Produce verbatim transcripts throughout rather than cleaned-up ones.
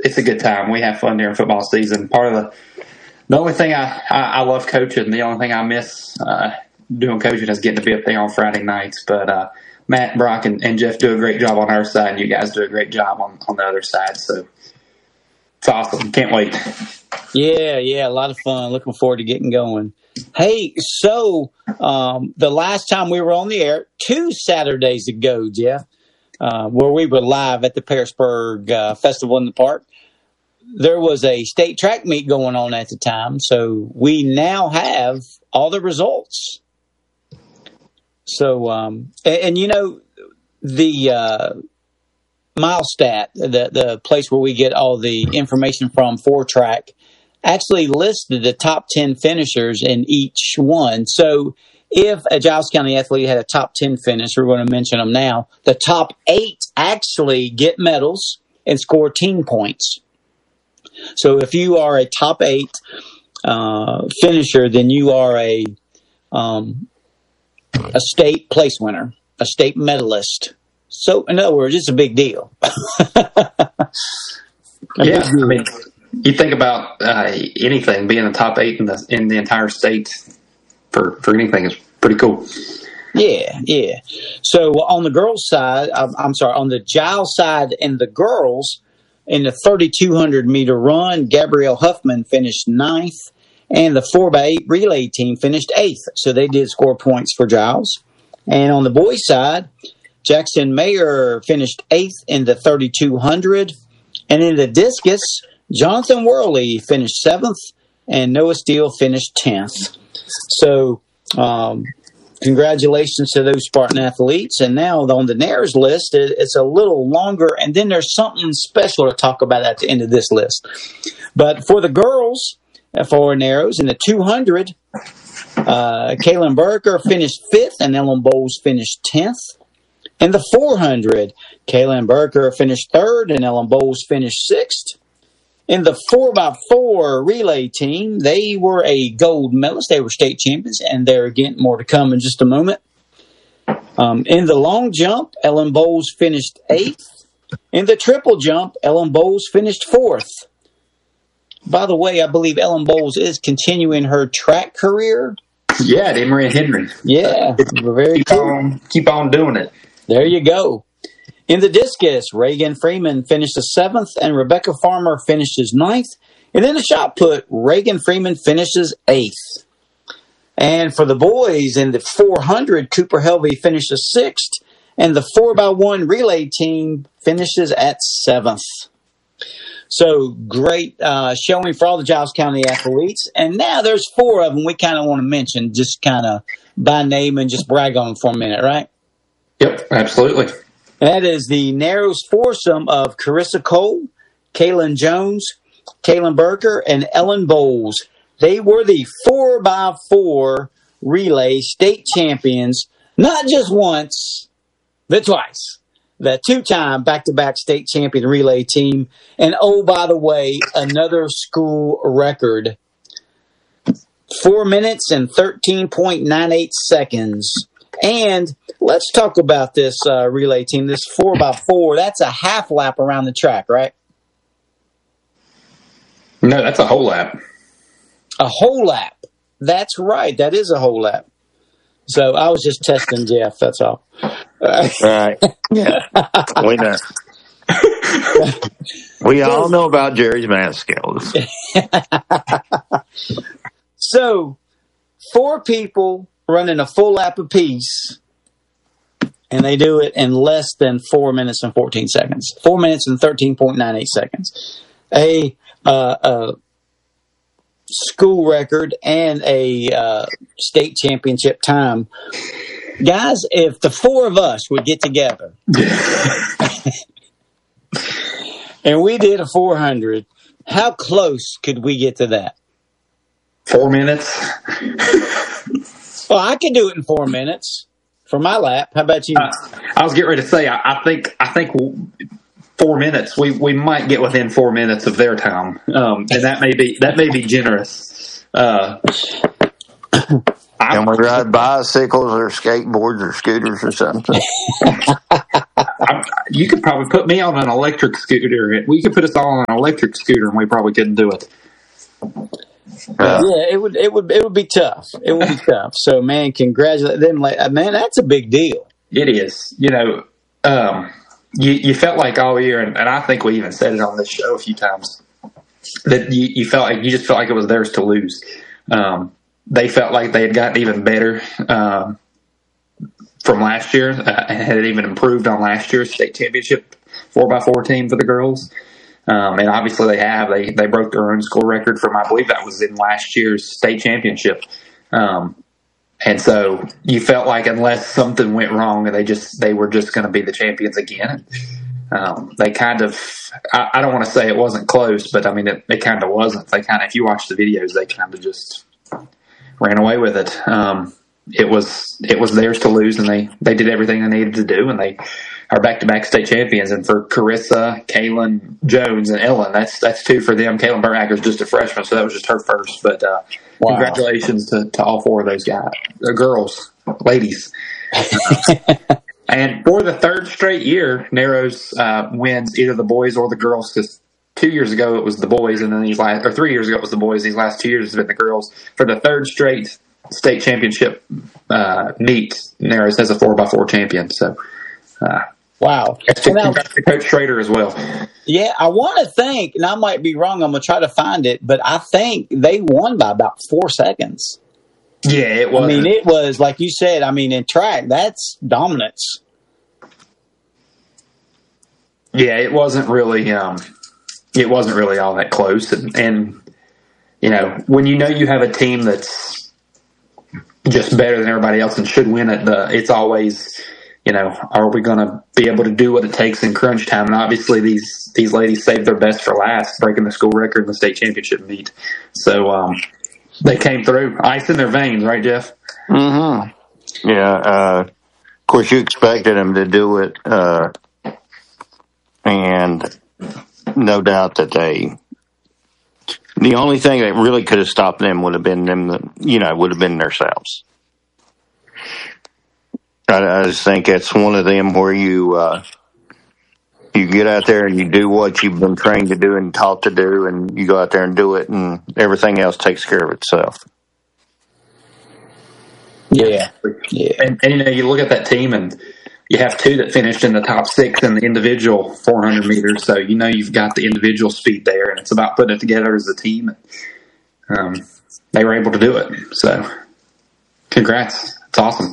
it's a good time. We have fun during football season. Part of the the only thing I, I, I love coaching. The only thing I miss uh, doing coaching is getting to be up there on Friday nights. But uh, Matt, Brock, and, and Jeff do a great job on our side, and you guys do a great job on, on the other side. So it's awesome. Can't wait. Yeah, yeah, a lot of fun. Looking forward to getting going. Hey, so um, the last time we were on the air, two Saturdays ago, Jeff, uh, where we were live at the Pearisburg uh, Festival in the Park, there was a state track meet going on at the time. So we now have all the results. So, um, and, and you know, the uh, Milestat, the, the place where we get all the information from for track, actually listed the top ten finishers in each one. So if a Giles County athlete had a top ten finish, we're going to mention them now, the top eight actually get medals and score team points. So if you are a top eight uh, finisher, then you are a um, a state place winner, a state medalist. So in other words, it's a big deal. a yeah, big deal. I mean, you think about uh, anything being the top eight in the in the entire state for, for anything is pretty cool. Yeah, yeah. So on the girls' side, I'm, I'm sorry, on the Giles side and the girls, in the thirty-two hundred meter run, Gabrielle Huffman finished ninth, and the four by eight relay team finished eighth. So they did score points for Giles. And on the boys' side, Jackson Mayer finished eighth in the thirty-two hundred. And in the discus, Jonathan Worley finished seventh, and Noah Steele finished tenth. So, um, congratulations to those Spartan athletes. And now on the Nares list, it's a little longer, and then there's something special to talk about at the end of this list. But for the girls, for Narrows, in the two hundred, uh, Kaylin Burker finished fifth, and Ellen Bowles finished tenth. In the four hundred, Kaylin Burker finished third, and Ellen Bowles finished sixth. In the four by four relay team, they were a gold medalist. They were state champions, and they're getting more to come in just a moment. Um, in the long jump, Ellen Bowles finished eighth. In the triple jump, Ellen Bowles finished fourth. By the way, I believe Ellen Bowles is continuing her track career. Yeah, at Emory and Henry. Yeah, very keep cool. On, keep on doing it. There you go. In the discus, Reagan Freeman finished the seventh, and Rebecca Farmer finishes ninth. And in the shot put, Reagan Freeman finishes eighth. And for the boys, in the four hundred, Cooper Helvey finishes sixth, and the four by one relay team finishes at seventh. So great uh, showing for all the Giles County athletes. And now there's four of them we kind of want to mention, just kind of by name and just brag on them for a minute, right? Yep, absolutely. That is the Narrows foursome of Carissa Cole, Kaylin Jones, Kaylin Burker, and Ellen Bowles. They were the four by four relay state champions, not just once, but twice. The two-time back-to-back state champion relay team. And, oh, by the way, another school record. Four minutes and thirteen point nine eight seconds. And let's talk about this uh, relay team, this four by four. That's a half lap around the track, right? No, that's a whole lap. A whole lap. That's right. That is a whole lap. So I was just testing Jeff. That's all. Right. Yeah. We know. We all know about Jerry's math skills. So, four people running a full lap apiece, and they do it in less than four minutes and fourteen seconds. Four minutes and thirteen point nine eight seconds. A, uh, a school record and a uh, state championship time. Guys, if the four of us would get together and we did a four hundred, how close could we get to that? Four minutes? Well, I could do it in four minutes for my lap. How about you? Uh, I was getting ready to say, I, I think I think four minutes, we, we might get within four minutes of their time. Um, and that may be that may be generous. Uh Can we ride bicycles or skateboards or scooters or something? I, you could probably put me on an electric scooter. We could put us all on an electric scooter, and we probably couldn't do it. Uh, yeah, it would. It would. It would be tough. It would be tough. So, man, congratulate them. Like, man, that's a big deal. It is. You know, um, you you felt like all year, and, and I think we even said it on this show a few times, that you, you felt like you just felt like it was theirs to lose. Um, they felt like they had gotten even better um, from last year, uh, and had even improved on last year's state championship four by four team for the girls. Um, and obviously they have. They they broke their own score record from, I believe that was in last year's state championship. Um, and so you felt like unless something went wrong, they just they were just going to be the champions again. Um, they kind of, I, I don't want to say it wasn't close, but I mean it, it kind of wasn't. They kind of, if you watch the videos, they kind of just ran away with it. Um, it was it was theirs to lose, and they they did everything they needed to do, and they are back-to-back state champions. And for Carissa, Kaylin Jones, and Ellen, that's that's two for them. Kaylin Buracker's just a freshman, so that was just her first. But uh, wow. Congratulations to, to all four of those guys, uh, girls, ladies. And for the third straight year, Narrows uh, wins either the boys or the girls. Because two years ago it was the boys, and then these last, or three years ago it was the boys. These last two years has been the girls. For the third straight state championship uh, meet, Narrows has a four by four champion. So. Uh, Wow. Congrats to Coach Schrader as well. Yeah, I want to think, and I might be wrong, I'm going to try to find it, but I think they won by about four seconds. Yeah, it was. I mean, it was, like you said, I mean, in track, that's dominance. Yeah, it wasn't really, um, it wasn't really all that close. And, and, you know, when you know you have a team that's just better than everybody else and should win it, the, it's always... You know, are we going to be able to do what it takes in crunch time? And obviously, these these ladies saved their best for last, breaking the school record in the state championship meet. So um, they came through, ice in their veins, right, Jeff? Mm-hmm. Yeah. Uh, of course, you expected them to do it, uh, and no doubt that they. The only thing that really could have stopped them would have been them. You know, would have been themselves. I, I just think it's one of them where you uh, you get out there and you do what you've been trained to do and taught to do, and you go out there and do it, and everything else takes care of itself. Yeah, yeah. And, and you know, you look at that team, and you have two that finished in the top six in the individual four hundred meters. So you know you've got the individual speed there, and it's about putting it together as a team. Um, they were able to do it. So, congrats! It's awesome.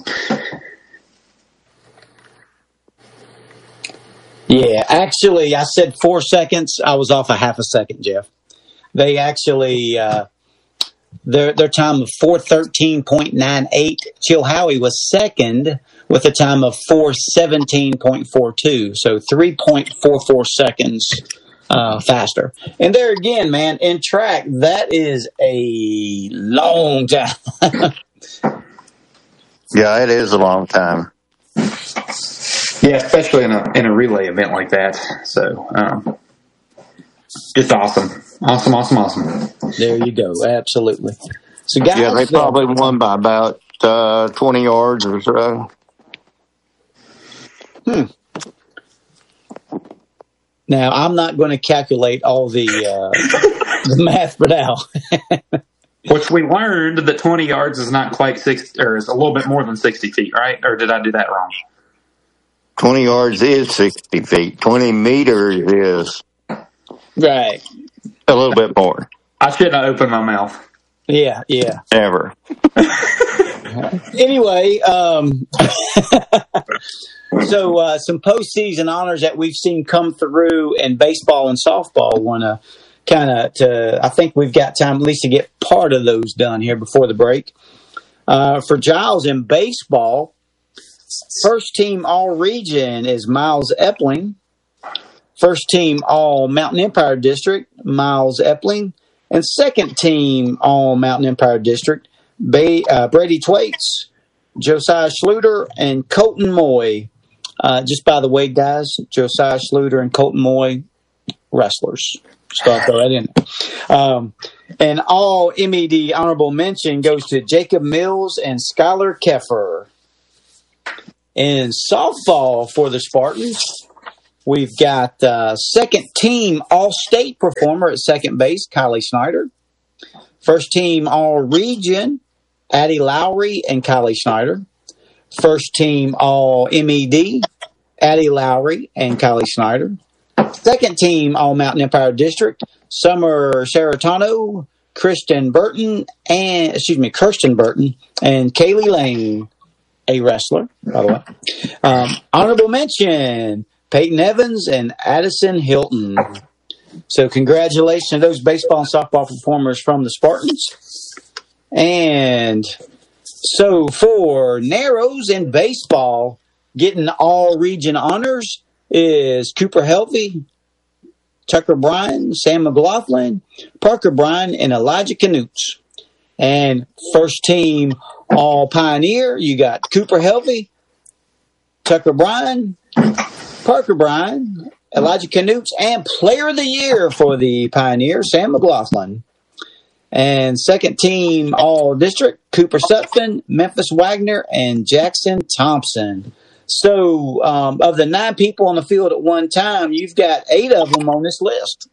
Yeah, actually, I said four seconds. I was off a half a second, Jeff. They actually, uh, their their time of four thirteen point nine eight. Chilhowie was second with a time of four seventeen point four two, so three point four four seconds uh, faster. And there again, man, in track, that is a long time. Yeah, it is a long time. Yeah, especially in a in a relay event like that. So, um, just awesome, awesome, awesome, awesome. There you go. Absolutely. So, guys, yeah, they probably uh, won by about uh, twenty yards or so. Hmm. Now, I'm not going to calculate all the uh, the math for now. Which we learned that twenty yards is not quite six, or is a little bit more than sixty feet, right? Or did I do that wrong? twenty yards is sixty feet. twenty meters is right. A little bit more. I shouldn't have opened my mouth. Yeah, yeah. Ever. Anyway, um, so uh, some postseason honors that we've seen come through in baseball and softball. Want to kind of, to I think we've got time at least to get part of those done here before the break. Uh, for Giles in baseball, first team All-Region is Miles Epling. First team All-Mountain Empire District, Miles Epling. And second team All-Mountain Empire District, Bay, uh, Brady Twaits, Josiah Schluter, and Colton Moy. Uh, just by the way, guys, Josiah Schluter and Colton Moy, wrestlers. Start throw that in. Um, and all M E D honorable mention goes to Jacob Mills and Skylar Keffer. In softball for the Spartans, we've got uh, second team All-State performer at second base, Kylie Snyder. First team All-Region, Addie Lowry and Kylie Snyder. First team All-M E D, Addie Lowry and Kylie Snyder. Second team All-Mountain Empire District, Summer Saratano, Kristen Burton, and, excuse me, Kirsten Burton, and Kaylee Lane, a wrestler, by the way. Um, honorable mention, Peyton Evans and Addison Hilton. So congratulations to those baseball and softball performers from the Spartans. And so for Narrows in baseball, getting all region honors is Cooper Helvey, Tucker Bryan, Sam McLaughlin, Parker Bryan, and Elijah Knutz. And first team All Pioneer, you got Cooper Helvey, Tucker Bryan, Parker Bryan, Elijah Knutz, and Player of the Year for the Pioneer, Sam McLaughlin. And second team All District, Cooper Sutphin, Memphis Wagner, and Jackson Thompson. So um, of the nine people on the field at one time, you've got eight of them on this list.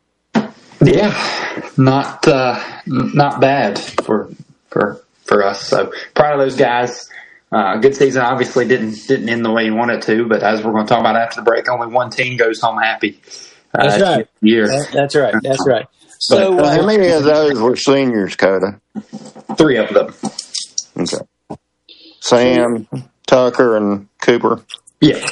Yeah, not uh, not bad for for for us. So proud of those guys. Uh, good season. Obviously didn't didn't end the way you wanted to, but as we're going to talk about after the break, only one team goes home happy. Uh, That's right. Year. That, that's right. That's right. So, But, uh, uh, how many of those were seniors, Coda? Three of them. Okay. Sam, Tucker, and Cooper. Yeah.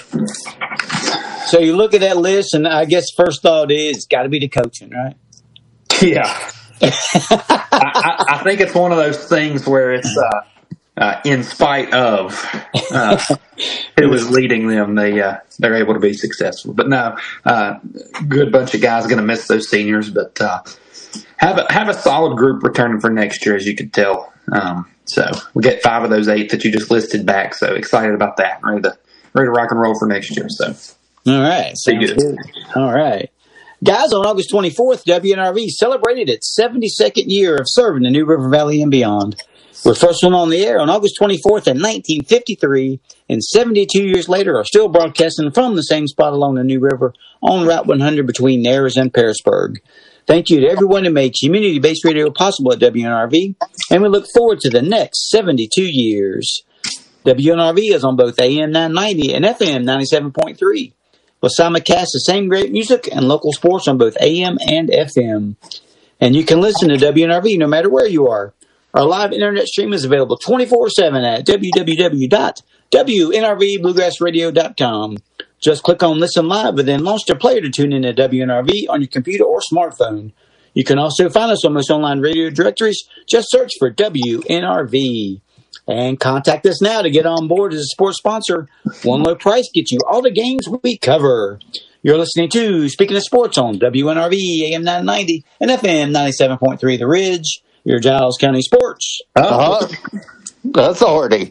so you look at that list, and I guess first thought is it's got to be the coaching, right? Yeah. I, I, I think it's one of those things where it's uh, uh, in spite of uh, who was leading them, they uh, they're able to be successful. But no, uh, good bunch of guys going to miss those seniors, but uh, have a, have a solid group returning for next year, as you could tell. Um, so we get five of those eight that you just listed back. So excited about that. Ready to ready to rock and roll for next year. So all right, sounds good. good. All right. Guys, on August twenty-fourth, W N R V celebrated its seventy-second year of serving the New River Valley and beyond. We're first one on the air on August twenty-fourth in nineteen fifty-three, and seventy-two years later are still broadcasting from the same spot along the New River on Route one hundred between Narrows and Pearisburg. Thank you to everyone who made community-based radio possible at W N R V, and we look forward to the next seventy-two years. W N R V is on both A M nine ninety and F M ninety-seven point three. We'll simulcast the same great music and local sports on both A M and F M. And you can listen to W N R V no matter where you are. Our live internet stream is available twenty-four seven at w w w dot w n r v bluegrass radio dot com. Just click on Listen Live and then launch the player to tune in to W N R V on your computer or smartphone. You can also find us on most online radio directories. Just search for W N R V. And contact us now to get on board as a sports sponsor. One low price gets you all the games we cover. You're listening to Speaking of Sports on W N R V, A M nine ninety, and F M ninety-seven point three The Ridge. Your Giles County Sports. Uh-huh. Authority.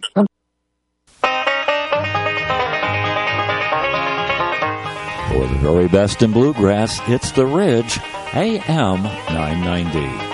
For the very best in bluegrass, it's The Ridge, A M nine ninety.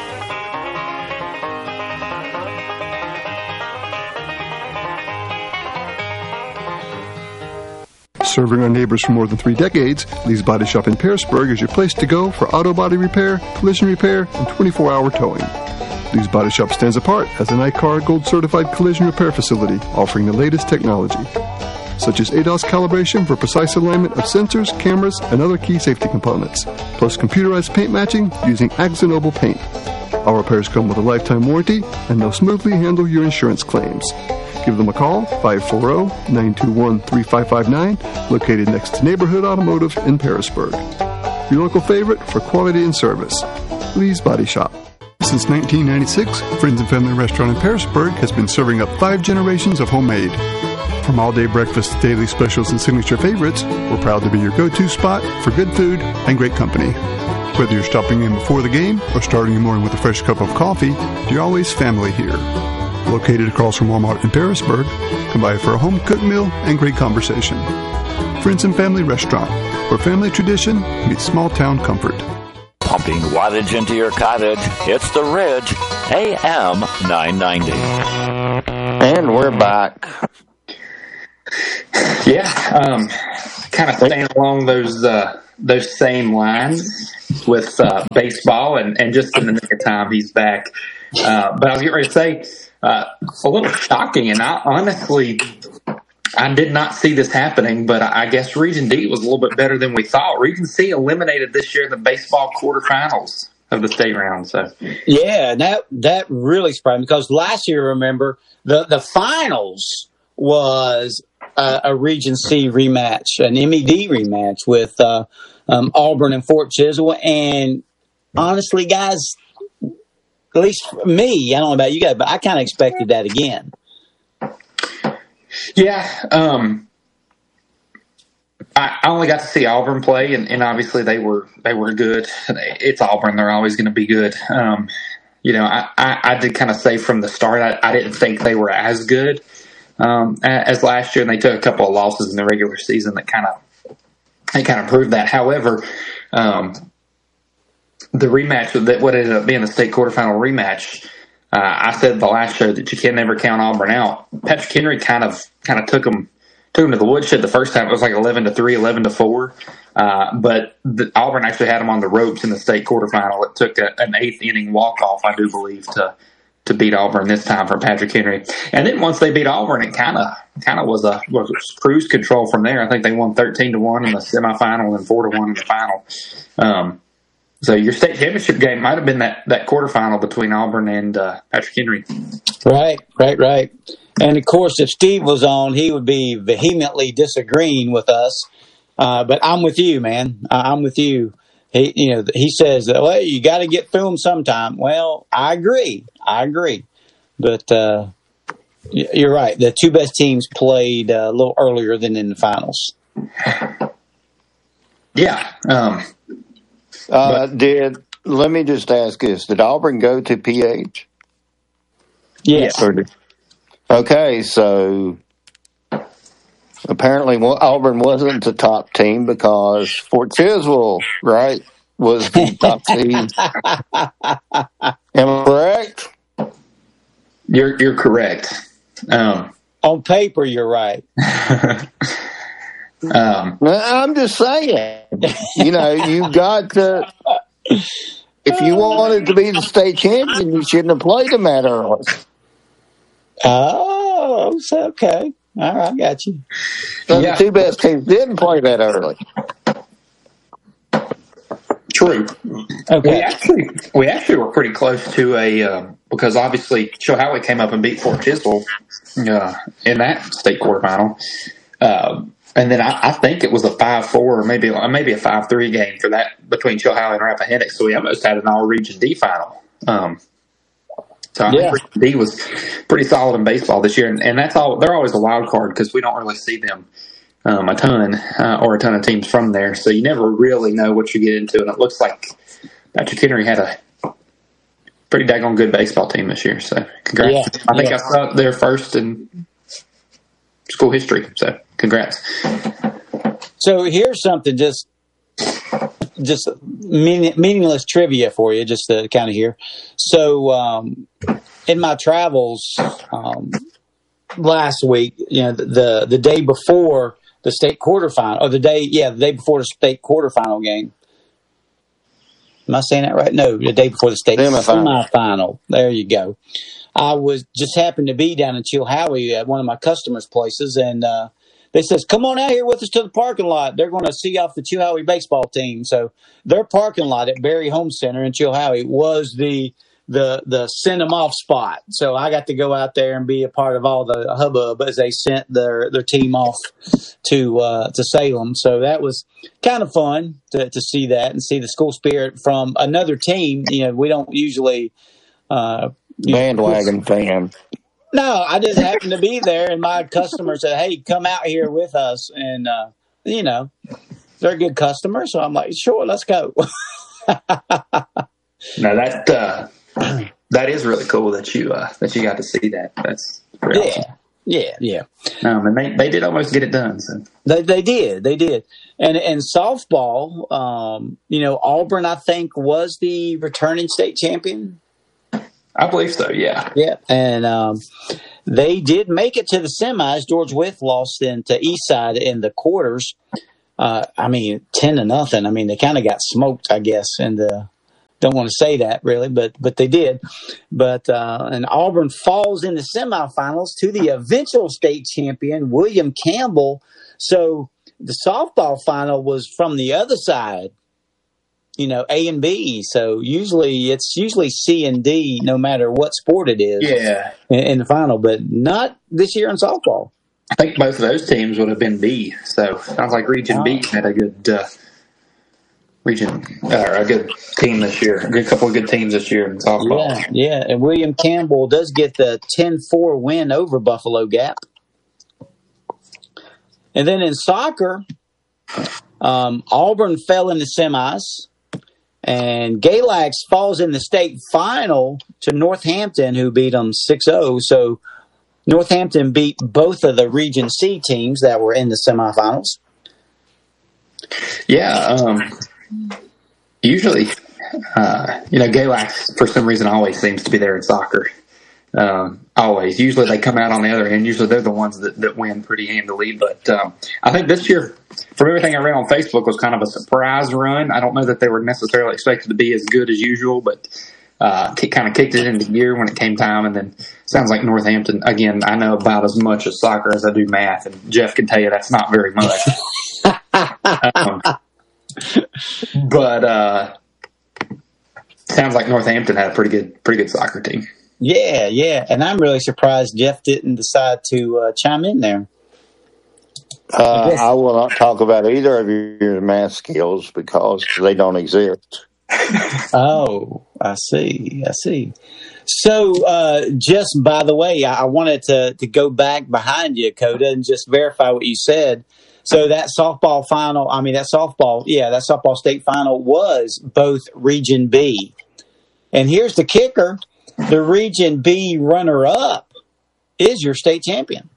Serving our neighbors for more than three decades, Lee's Body Shop in Pearisburg is your place to go for auto body repair, collision repair, and twenty-four hour towing. Lee's Body Shop stands apart as an I C A R Gold certified collision repair facility offering the latest technology, such as A D A S calibration for precise alignment of sensors, cameras, and other key safety components, plus computerized paint matching using Axanoble paint. Our repairs come with a lifetime warranty, and they'll smoothly handle your insurance claims. Give them a call, five four zero, nine two one, three five five nine, located next to Neighborhood Automotive in Pearisburg. Your local favorite for quality and service. Lee's Body Shop. Since nineteen ninety-six, Friends and Family Restaurant in Pearisburg has been serving up five generations of homemade. From all-day breakfast to daily specials and signature favorites, we're proud to be your go-to spot for good food and great company. Whether you're stopping in before the game or starting your morning with a fresh cup of coffee, you're always family here. Located across from Walmart in Pearisburg, come by for a home-cooked meal and great conversation. Friends and Family Restaurant, where family tradition meets small-town comfort. Pumping wattage into your cottage, it's The Ridge, A M nine ninety. And we're back. Yeah, um, kind of staying along those uh, those same lines with uh, baseball, and, and just in the nick of time, he's back. Uh, but I was getting ready to say uh, a little shocking, and I honestly I did not see this happening. But I guess Region D was a little bit better than we thought. Region C eliminated this year in the baseball quarterfinals of the state round. So yeah, that that really surprised me because last year, remember the the finals was uh, a Region C rematch, an M E D rematch with uh, um, Auburn and Fort Chisholm. And honestly, guys, at least me, I don't know about you guys, but I kind of expected that again. Yeah, um, I, I only got to see Auburn play, and, and obviously they were they were good. It's Auburn; they're always going to be good. Um, you know, I, I, I did kind of say from the start I, I didn't think they were as good um, as last year, and they took a couple of losses in the regular season that kind of they kind of proved that. However, um, the rematch that what ended up being the state quarterfinal rematch. Uh, I said the last show that you can never count Auburn out. Patrick Henry kind of kind of took them took them to the woodshed the first time. It was like eleven to three, eleven to four. Uh, but the, Auburn actually had them on the ropes in the state quarterfinal. It took a, an eighth inning walk off, I do believe, to to beat Auburn this time for Patrick Henry. And then once they beat Auburn, it kind of kind of was a was cruise control from there. I think they won thirteen to one in the semifinal and four to one in the final. Um, So your state championship game might have been that, that quarterfinal between Auburn and uh, Patrick Henry. Right, right, right. And, of course, if Steve was on, he would be vehemently disagreeing with us. Uh, but I'm with you, man. I'm with you. He, you know, he says, well, you got to get through them sometime. Well, I agree. I agree. But uh, you're right. The two best teams played uh, a little earlier than in the finals. Yeah. Um Uh, did let me just ask this: did Auburn go to P H? Yes. Or did, okay, so apparently Auburn wasn't the top team because Fort Chisholm, right, was the top team. Am I correct? You're you're correct. Um, On paper, you're right. um, I'm just saying. You know, you got to. If you wanted to be the state champion, you shouldn't have played them that early. Oh, okay. All right, I got you. So Yeah. the two best teams didn't play that early. True. Okay. We actually we actually were pretty close to a um, because obviously Chilhowie came up and beat Fort Chisholm uh, in that state quarterfinal, uh, and then I, I think it was a five four or maybe maybe a five three game for that between Chilhowie and Rappahannock. So we almost had an all Region D final. Um, so I Yeah. think Region D was pretty solid in baseball this year, and, and that's all. They're always a wild card because we don't really see them. Um, a ton uh, or a ton of teams from there, so you never really know what you get into. And it looks like Patrick Henry had a pretty daggone good baseball team this year. So congrats! Yeah, I think yeah. I saw it there first in school history. So congrats! So here's something just just meaning, meaningless trivia for you, just to kind of hear. So um, in my travels um, last week, you know, the, the the day before the state quarterfinal, or the day, yeah, the day before the state quarterfinal game. Am I saying that right? No, the day before the state Semifinal. semifinal. There you go. I was just happened to be down in Chilhowie at one of my customers' places, and uh, they says, "Come on out here with us to the parking lot. They're going to see off the Chilhowie baseball team." So their parking lot at Berry Home Center in Chilhowie was the the the send them off spot. So I got to go out there and be a part of all the hubbub as they sent their, their team off to uh, to Salem. So that was kind of fun to, to see that and see the school spirit from another team. You know, we don't usually uh, you know, Bandwagon fan. no, I just happened to be there, and my customer said, "Hey, come out here with us." And uh, you know, they're a good customer, so I'm like, "Sure, let's go." No, that uh, that is really cool that you uh, that you got to see that. That's pretty yeah, awesome. yeah, yeah. Um, and they, they did almost get it done. So They they did, they did. And and softball, um, you know, Auburn, I think, was the returning state champion. I believe so, yeah. Yeah, and um, they did make it to the semis. George Wythe lost in to Eastside in the quarters. Uh, I mean, ten to nothing. I mean, they kind of got smoked, I guess, and the. Don't want to say that really, but but they did. But uh, and Auburn falls in the semifinals to the eventual state champion, William Campbell. So the softball final was from the other side, you know, A and B. So usually it's usually C and D, no matter what sport it is. Yeah, in, in the final, but not this year in softball. I think both of those teams would have been B. So sounds like Region oh. B had a good. Uh, Region, uh, a good team this year. A good couple of good teams this year in softball. Yeah, yeah. And William Campbell does get the ten four win over Buffalo Gap. And then in soccer, um, Auburn fell in the semis, and Galax falls in the state final to Northampton, who beat them six oh. So Northampton beat both of the Region C teams that were in the semifinals. Yeah, um, usually, uh, you know, Galax, for some reason, always seems to be there in soccer. Um, always. Usually they come out on the other end. Usually they're the ones that, that win pretty handily. But um, I think this year, from everything I read on Facebook, was kind of a surprise run. I don't know that they were necessarily expected to be as good as usual, but uh, it kind of kicked it into gear when it came time. And then sounds like Northampton, again, I know about as much as soccer as I do math. And Jeff can tell you that's not very much. um, but uh, sounds like Northampton had a pretty good, pretty good soccer team. Yeah, yeah, and I'm really surprised Jeff didn't decide to uh, chime in there. Uh, I, I will not talk about either of your math skills because they don't exist. Oh, I see, I see. So, uh, just by the way, I wanted to, to go back behind you, Coda, and just verify what you said. So that softball final, I mean, that softball, yeah, that softball state final was both Region B. And here's the kicker. The Region B runner-up is your state champion.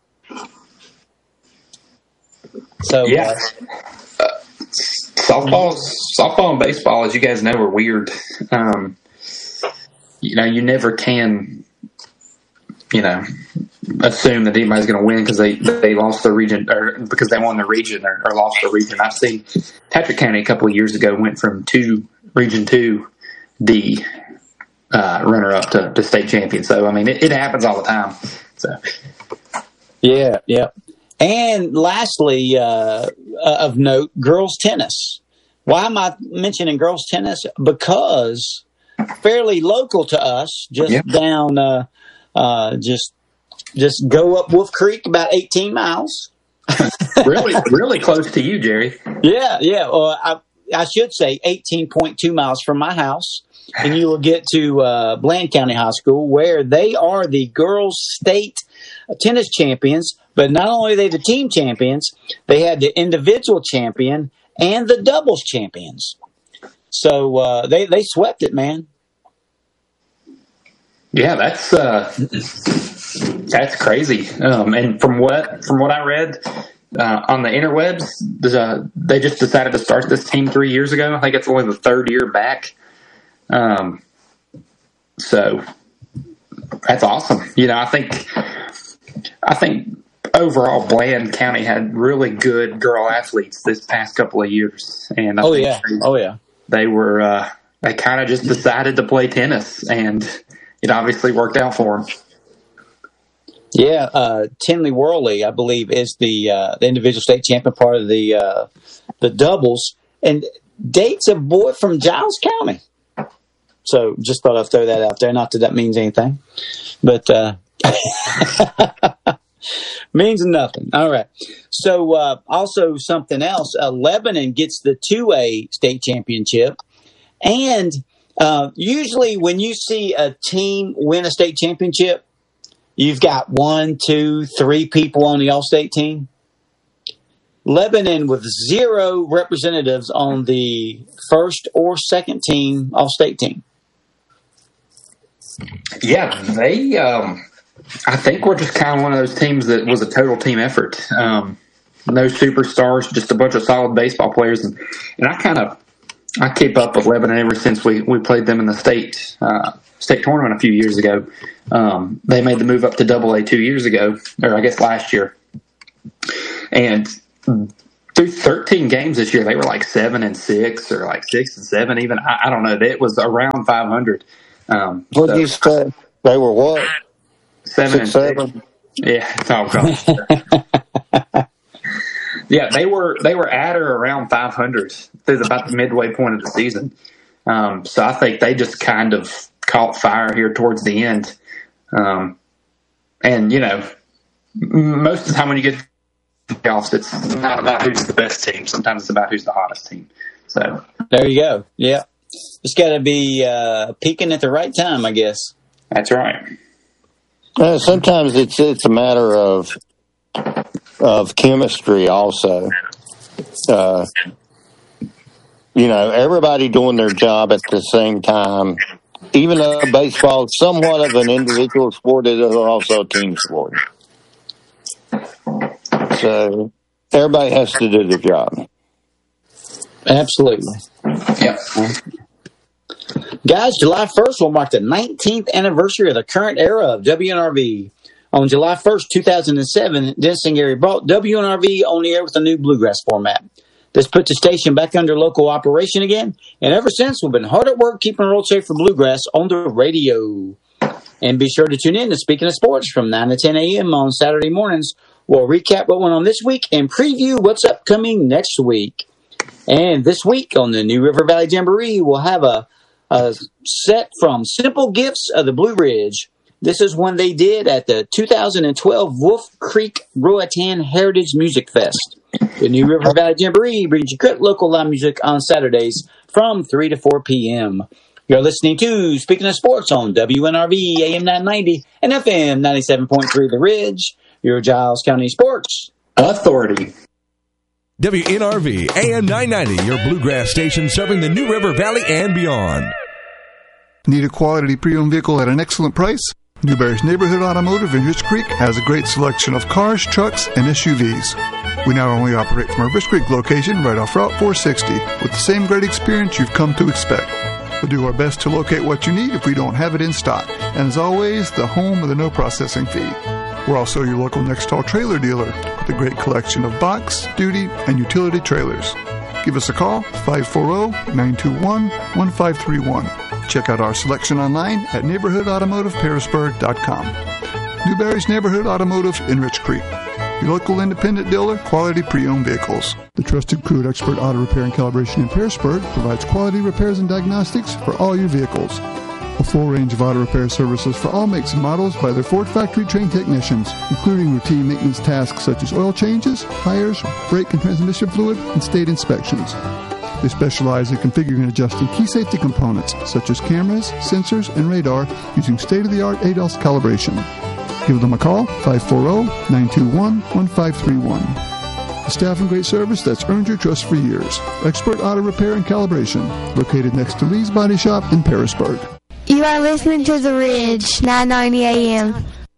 So, yeah. Uh, uh, softball, softball and baseball, as you guys know, are weird. Um, you know, you never can, you know, assume that anybody's going to win because they, they lost their region or because they won the region or, or lost their region. I've seen Patrick County a couple of years ago went from two Region two D uh, runner up to, to state champion. So, I mean, it, it happens all the time. So, yeah, yeah. And lastly, uh, of note, girls tennis. Why am I mentioning girls tennis? Because fairly local to us, just yep. down, uh, uh, just just go up Wolf Creek about eighteen miles. really, really close to you, Jerry. Yeah, yeah. Well, I, I should say eighteen point two miles from my house. And you will get to uh, Bland County High School, where they are the girls' state tennis champions. But not only are they the team champions, they had the individual champion and the doubles champions. So uh, they they swept it, man. Yeah, that's uh, that's crazy. Um, and from what from what I read uh, on the interwebs, uh, they just decided to start this team three years ago. I think it's only the third year back. Um, so that's awesome. You know, I think, I think overall Bland County had really good girl athletes this past couple of years. And I oh think yeah. They, oh yeah. They were, uh, they kind of just decided to play tennis and it obviously worked out for them. Yeah. Uh, Tinley Worley, I believe, is the, uh, the individual state champion, part of the, uh, the doubles, and dates a boy from Giles County. So just thought I'd throw that out there. Not that that means anything, but uh, means nothing. All right. So uh, also something else, uh, Lebanon gets the two A state championship. And uh, usually when you see a team win a state championship, you've got one, two, three people on the all-state team. Lebanon with zero representatives on the first or second team all-state team. Yeah, they, um, I think we're just kind of one of those teams that was a total team effort. Um, no superstars, just a bunch of solid baseball players. And, and I kind of, I keep up with Lebanon ever since we, we played them in the state uh, state tournament a few years ago. Um, they made the move up to Double A two years ago, or I guess last year. And through thirteen games this year, they were like seven and six, or like six and seven. Even I, I don't know. It was around five hundred. Um, what did so, you say? They were what? Seven Six, and seven. Six. Yeah. Oh God. Yeah, they were they were at or around five hundred through about the midway point of the season. Um, so I think they just kind of caught fire here towards the end. Um, and you know, most of the time when you get to playoffs, it's not about who's the best team. Sometimes it's about who's the hottest team. So there you go. Yeah, just got to be uh, peaking at the right time, I guess. That's right. Uh, sometimes it's it's a matter of of chemistry also. Uh, you know, everybody doing their job at the same time. Even though baseball is somewhat of an individual sport, it is also a team sport. So everybody has to do their job. Absolutely. Yep. Guys, July first will mark the nineteenth anniversary of the current era of W N R V. On July first, two thousand seven, Dennis and Gary brought W N R V on the air with a new bluegrass format. This put the station back under local operation again, and ever since, we've been hard at work keeping Road Safe for Bluegrass on the radio. And be sure to tune in to Speaking of Sports from nine to ten a.m. on Saturday mornings. We'll recap what went on this week and preview what's upcoming next week. And this week on the New River Valley Jamboree, we'll have a, a set from Simple Gifts of the Blue Ridge. This is one they did at the two thousand twelve Wolf Creek Roatan Heritage Music Fest. The New River Valley Jamboree brings you great local live music on Saturdays from three to four p.m. You're listening to Speaking of Sports on W N R V A M nine ninety and F M ninety-seven point three The Ridge, your Giles County Sports Authority. W N R V A M nine ninety, your bluegrass station serving the New River Valley and beyond. Need a quality pre-owned vehicle at an excellent price? Newberry's Neighborhood Automotive in Rich Creek has a great selection of cars, trucks, and S U Vs. We not only operate from our Rich Creek location right off Route four sixty with the same great experience you've come to expect. We'll do our best to locate what you need if we don't have it in stock. And as always, the home of the no processing fee. We're also your local Nextall trailer dealer with a great collection of box, duty, and utility trailers. Give us a call, five four zero, nine two one, one five three one. Check out our selection online at neighborhood automotive pearisburg dot com. Newberry's Neighborhood Automotive in Rich Creek. Your local independent dealer, quality pre-owned vehicles. The trusted crew at Expert Auto Repair and Calibration in Pearisburg provides quality repairs and diagnostics for all your vehicles. A full range of auto repair services for all makes and models by their Ford factory-trained technicians, including routine maintenance tasks such as oil changes, tires, brake and transmission fluid, and state inspections. They specialize in configuring and adjusting key safety components such as cameras, sensors, and radar using state-of-the-art A D A S calibration. Give them a call, five four zero, nine two one, one five three one. A staff and great service that's earned your trust for years. Expert Auto Repair and Calibration, located next to Lee's Body Shop in Pearisburg. You are listening to The Ridge, nine ninety A M.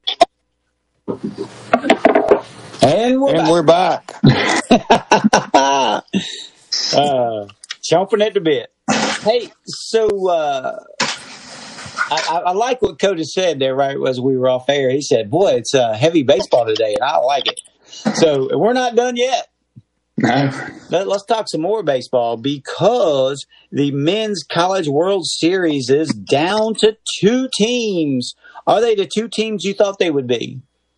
And we're And we're back. uh, chomping at the bit. Hey, so uh, I, I like what Cody said there right as we were off air. He said, boy, it's uh, heavy baseball today, and I like it. So we're not done yet. No. Let, let's talk some more baseball because the Men's College World Series is down to two teams. Are they the two teams you thought they would be?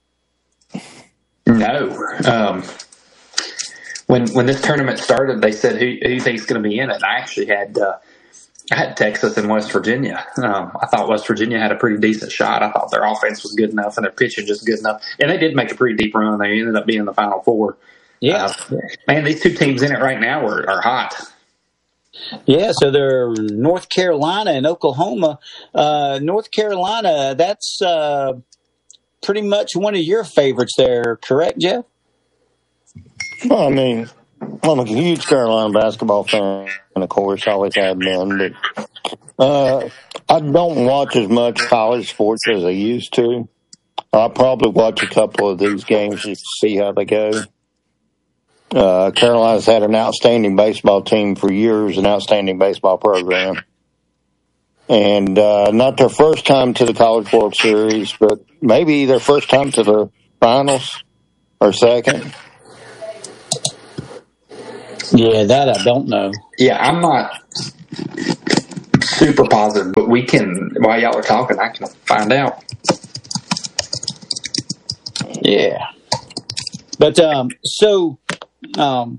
No. Um, when when this tournament started, they said, who, who you think is going to be in it? And I actually had uh, I had Texas and West Virginia. Um, I thought West Virginia had a pretty decent shot. I thought their offense was good enough and their pitching just good enough. And they did make a pretty deep run. They ended up being in the Final Four. Yeah. Uh, man, these two teams in it right now are, are hot. Yeah, so they're North Carolina and Oklahoma. Uh, North Carolina, that's uh, pretty much one of your favorites there, correct, Jeff? Well, I mean, I'm a huge Carolina basketball fan, and of course, always have been. But uh, I don't watch as much college sports as I used to. I'll probably watch a couple of these games just to see how they go. Uh, Carolina's had an outstanding baseball team for years, an outstanding baseball program. And uh, not their first time to the College World Series, but maybe their first time to the finals or second. Yeah, that I don't know. Yeah, I'm not super positive, but we can, while y'all are talking, I can find out. Yeah. But, um, so, um,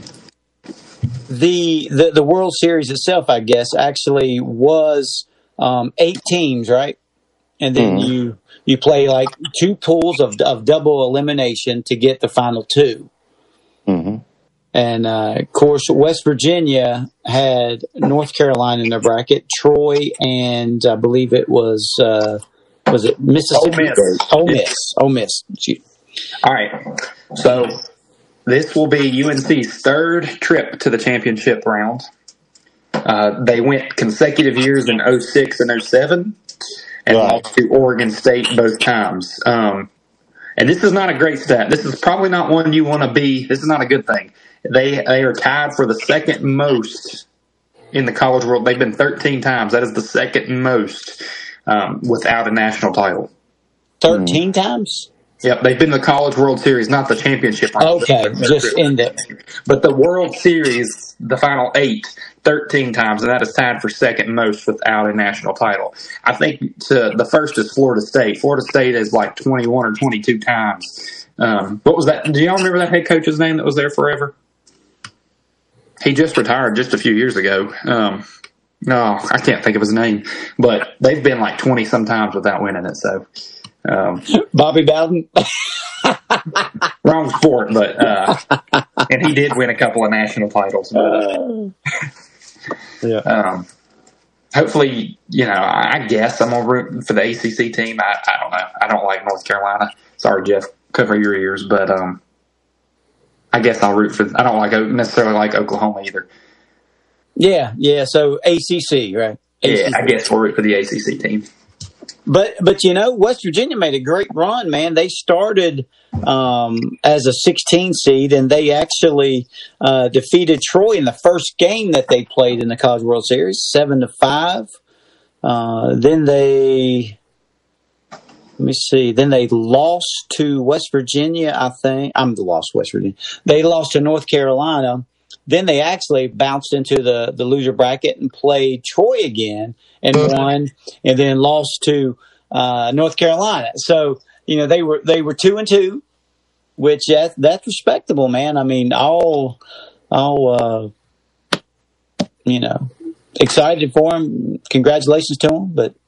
the, the, the World Series itself, I guess, actually was, um, eight teams, right? And then mm-hmm. you, you play like two pools of, of double elimination to get the final two. Mm-hmm. And, uh, of course, West Virginia had North Carolina in their bracket, Troy, and I believe it was, uh, was it Mississippi? Ole Miss. Ole Miss. Ole Miss. All right. So this will be U N C's third trip to the championship round. Uh, they went consecutive years in oh six and oh seven and right. lost to Oregon State both times. Um, and this is not a great stat. This is probably not one you want to be. This is not a good thing. They they are tied for the second most in the college world. They've been thirteen times. That is the second most um, without a national title. thirteen mm. times? Yep, they've been the College World Series, not the championship. Okay, just in it. But the World Series, the final eight, thirteen times, and that is tied for second most without a national title. I think to, the first is Florida State. Florida State is like twenty-one or twenty-two times. Um, what was that? Do y'all remember that head coach's name that was there forever? He just retired just a few years ago. Um, no, I can't think of his name. But they've been like twenty sometimes without winning it, so... Um, Bobby Bowden? Wrong sport, but uh, and he did win a couple of national titles. But, uh, yeah. Um, hopefully, you know, I guess I'm gonna root for the A C C team. I, I don't know. I don't like North Carolina. Sorry, Jeff, cover your ears, but um, I guess I'll root for. I don't like necessarily like Oklahoma either. Yeah, yeah. So A C C, right? A C C. Yeah, I guess we'll root for the A C C team. But, but you know, West Virginia made a great run, man. They started um, as a sixteen seed, and they actually uh, defeated Troy in the first game that they played in the College World Series, seven to five. Uh, then they, let me see, then they lost to West Virginia, I think. I'm the lost West Virginia. They lost to North Carolina. Then they actually bounced into the, the loser bracket and played Troy again and won, and then lost to uh, North Carolina. So, you know, they were they were two and two, which that, that's respectable, man. I mean, all all uh, you know, excited for them. Congratulations to them. But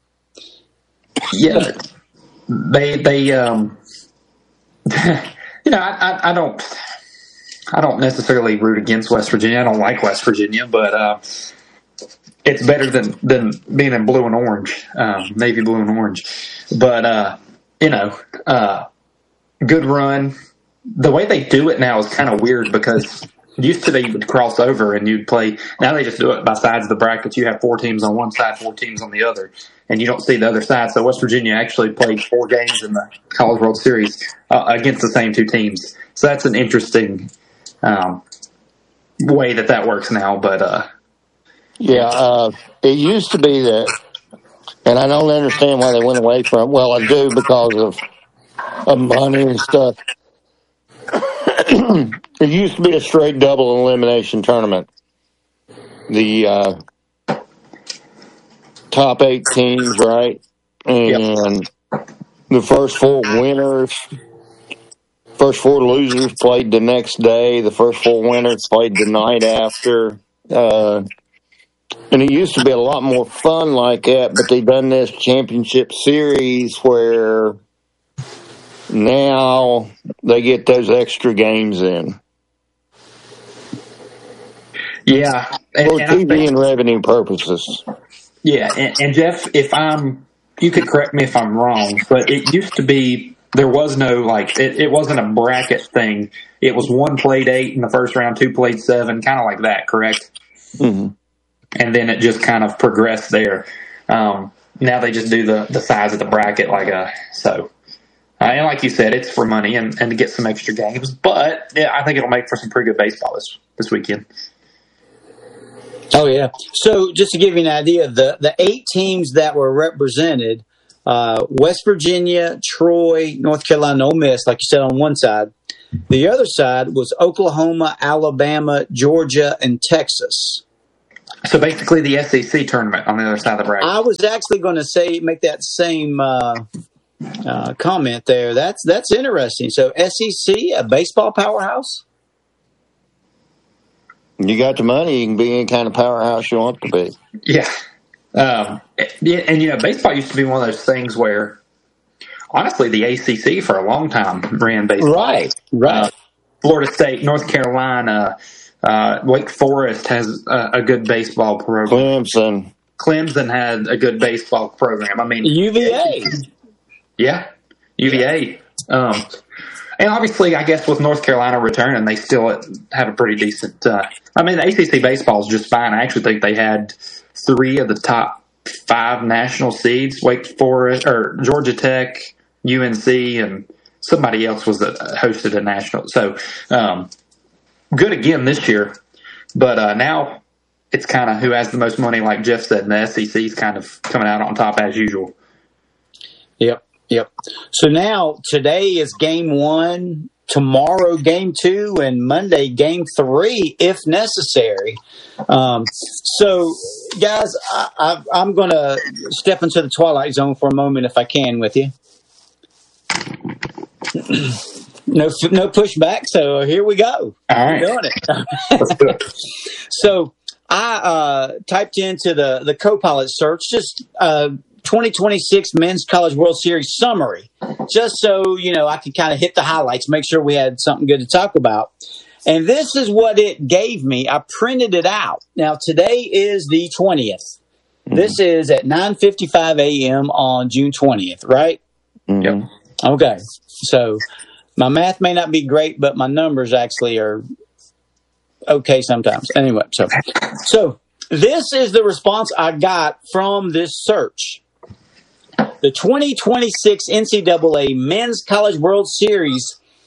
yeah, they they um, you know, I, I I don't. I don't necessarily root against West Virginia. I don't like West Virginia, but uh, it's better than, than being in blue and orange, um, navy blue and orange. But, uh, you know, uh, good run. The way they do it now is kind of weird because used to they would cross over and you'd play. Now they just do it by sides of the bracket. You have four teams on one side, four teams on the other, and you don't see the other side. So West Virginia actually played four games in the College World Series uh, against the same two teams. So that's an interesting Um, way that that works now, but uh, yeah, uh, it used to be that, and I don't understand why they went away from it. Well, I do because of, of money and stuff. It used to be a straight double elimination tournament. The uh, top eight teams, right, and yep. the first four winners. First four losers played the next day. The first four winners played the night after. Uh, and it used to be a lot more fun like that, but they've done this championship series where now they get those extra games in. Yeah. And, For and T V think, and revenue purposes. Yeah. And, and Jeff, if I'm, you could correct me if I'm wrong, but it used to be, there was no, like, it, it wasn't a bracket thing. It was one played eight in the first round, two played seven, kind of like that, correct? Mm-hmm. And then it just kind of progressed there. Um, now they just do the, the size of the bracket, like a, so, Uh, and like you said, it's for money and, and to get some extra games. But yeah, I think it'll make for some pretty good baseball this this weekend. Oh, yeah. So just to give you an idea, the, the eight teams that were represented, uh, West Virginia, Troy, North Carolina, Ole Miss, like you said, on one side. The other side was Oklahoma, Alabama, Georgia, and Texas. So basically the S E C tournament on the other side of the bracket. I was actually going to say make that same uh, uh, comment there. That's that's interesting. So S E C, a baseball powerhouse? You got the money, you can be any kind of powerhouse you want to be. Yeah. Um, and, and, you know, baseball used to be one of those things where, honestly, the A C C for a long time ran baseball. Right, right. Uh, Florida State, North Carolina, uh, Wake Forest has a, a good baseball program. Clemson. Clemson had a good baseball program. I mean, U V A. Yeah, U V A. Um, and obviously, I guess with North Carolina returning, they still have a pretty decent. Uh, I mean, the A C C baseball is just fine. I actually think they had three of the top five national seeds: Wake Forest or Georgia Tech, U N C, and somebody else was a, hosted a national. So um, good again this year, but uh, now it's kind of who has the most money, like Jeff said, and the S E C is kind of coming out on top as usual. Yep. Yep. So now today is game one, tomorrow game two, and Monday game three if necessary. Um, so, guys, I, I, I'm going to step into the twilight zone for a moment if I can with you. no, no pushback. So here we go. All right, we're doing it. Let's do it. So I uh, typed into the the Copilot search just. Uh, twenty twenty-six Men's College World Series summary, just so, you know, I could kind of hit the highlights, make sure we had something good to talk about. And this is what it gave me. I printed it out. Now, today is the twentieth. Mm-hmm. This is at nine fifty-five a.m. on June twentieth, right? Mm-hmm. Yep. Okay. So my math may not be great, but my numbers actually are okay sometimes. Anyway, so so this is the response I got from this search. The twenty twenty-six N C double A Men's College World Series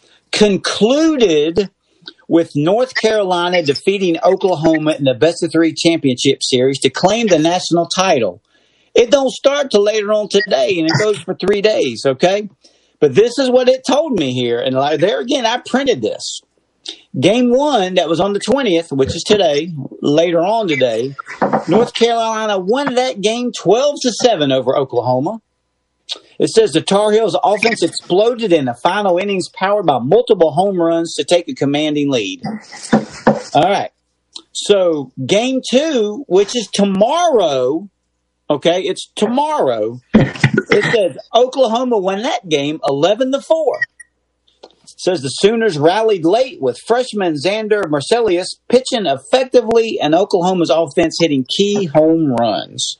concluded with North Carolina defeating Oklahoma in the best of three championship series to claim the national title. It don't start till later on today, and it goes for three days, okay? But this is what it told me here, and there again, I printed this. Game one, that was on the twentieth, which is today, later on today, North Carolina won that game twelve to seven over Oklahoma. It says the Tar Heels offense exploded in the final innings, powered by multiple home runs to take a commanding lead. All right. So game two, which is tomorrow, okay, it's tomorrow. It says Oklahoma won that game eleven to four. It says the Sooners rallied late with freshman Xander Marcellus pitching effectively and Oklahoma's offense hitting key home runs.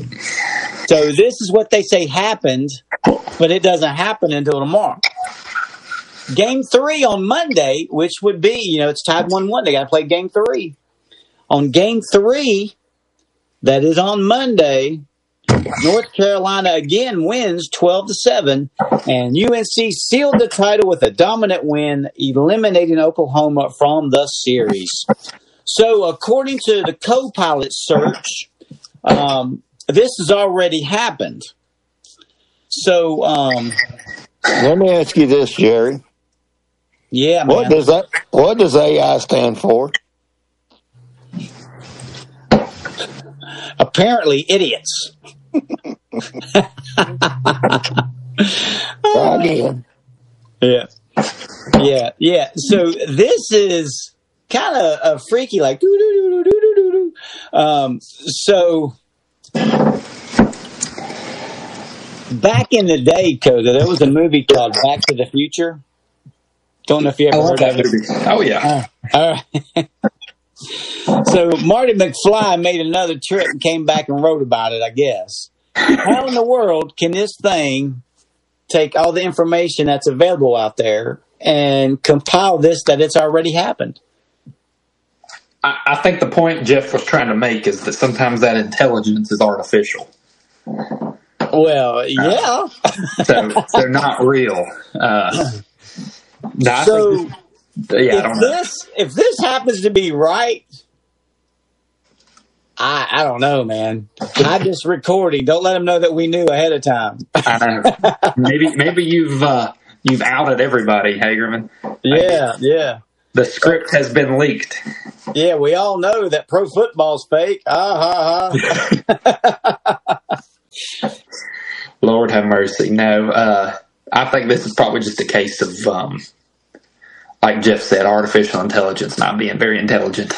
So this is what they say happened, but it doesn't happen until tomorrow. Game three on Monday, which would be, you know, it's tied one one. They got to play game three. On game three, that is on Monday, North Carolina again wins twelve to seven, and U N C sealed the title with a dominant win, eliminating Oklahoma from the series. So according to the Copilot search, um, this has already happened. So, um, let me ask you this, Jerry. Yeah, what man. does that? What does A I stand for? Apparently, idiots. Again. Yeah, yeah, yeah. So this is kind of a freaky, like doo doo doo doo doo doo doo. Um, so. Back in the day, Coda, there was a movie called Back to the Future. Don't know if you ever heard of it. Oh, yeah. Uh, all right. So Marty McFly made another trip and came back and wrote about it, I guess. How in the world can this thing take all the information that's available out there and compile this that it's already happened? I, I think the point Jeff was trying to make is that sometimes that intelligence is artificial. Well, yeah. so they're not real. Uh, no, I So think, yeah, I don't if know. this if this happens to be right, I I don't know, man. I just recording. Don't let them know that we knew ahead of time. I know. maybe maybe you've uh, you've outed everybody, Hagerman. Yeah, yeah. The script has been leaked. Yeah, we all know that pro football's fake. Ah, ha, ha. Lord have mercy. No, uh, I think this is probably just a case of, um, like Jeff said, artificial intelligence not being very intelligent.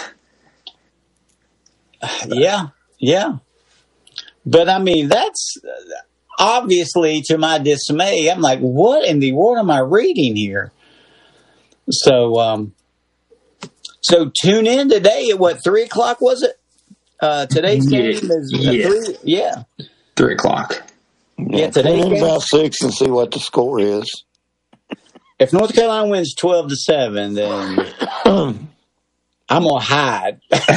Yeah, yeah. But, I mean, that's obviously to my dismay. I'm like, what in the world am I reading here? So, um, so tune in today at what, three o'clock was it? Uh, today's game Yeah. is Yeah. three. Yeah. Three o'clock. Yeah, today's Tune in game. about six and see what the score is. If North Carolina wins twelve to seven, then I'm gonna hide.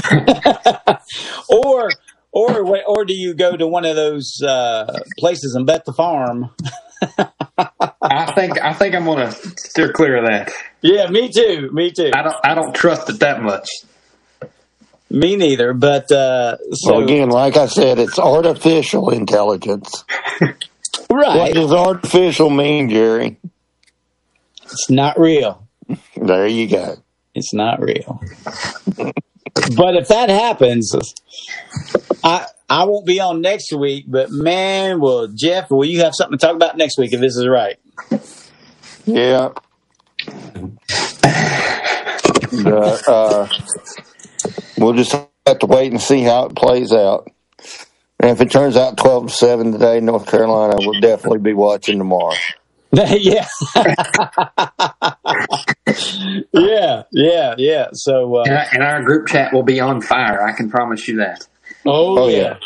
or, or, or do you go to one of those uh, places and bet the farm? I think I think I'm gonna steer clear of that. Yeah, me too. Me too. I don't I don't trust it that much. Me neither. But uh, so So again, like I said, it's artificial intelligence. What right, does artificial mean, Jerry? it's not real. There you go. It's not real. But if that happens, I I won't be on next week. But man, well, Jeff, will you have something to talk about next week if this is right? Yeah. The, uh, we'll just have to wait and see how it plays out. And if it turns out twelve to seven today, North Carolina will definitely be watching tomorrow. yeah. yeah, yeah, yeah. So, uh, And, I- and our group chat will be on fire. I can promise you that. oh, Oh, yeah.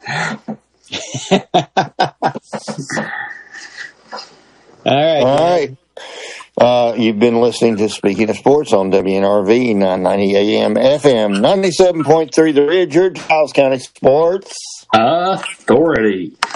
All right. All right. Uh, you've been listening to Speaking of Sports on W N R V nine ninety A M F M ninety-seven point three The Ridge, your Giles County Sports Authority.